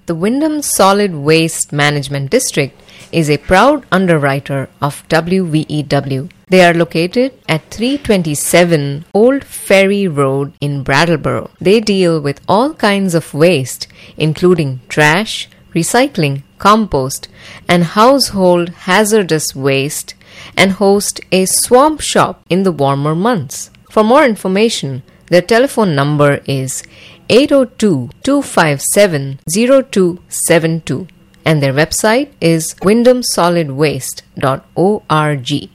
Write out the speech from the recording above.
The Wyndham Solid Waste Management District is a proud underwriter of WVEW. They are located at 327 Old Ferry Road in Brattleboro. They deal with all kinds of waste, including trash, recycling, compost, and household hazardous waste, and host a swamp shop in the warmer months. For more information, their telephone number is 802-257-0272 and their website is wyndhamsolidwaste.org.